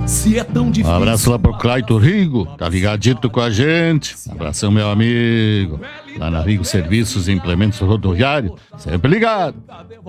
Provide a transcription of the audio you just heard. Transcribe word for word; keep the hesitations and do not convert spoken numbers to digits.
Se é tão Um difícil. abraço lá pro Claito Rigo, tá ligadito com a gente. Abração, meu amigo. Lá na Rigo Serviços e Implementos Rodoviários, sempre ligado.